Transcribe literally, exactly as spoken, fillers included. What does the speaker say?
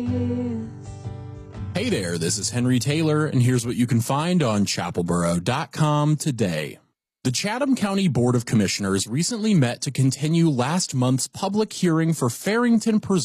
Hey there, this is Henry Taylor, and here's what you can find on chapel borough dot com today. The Chatham County Board of Commissioners recently met to continue last month's public hearing for Farrington Preserve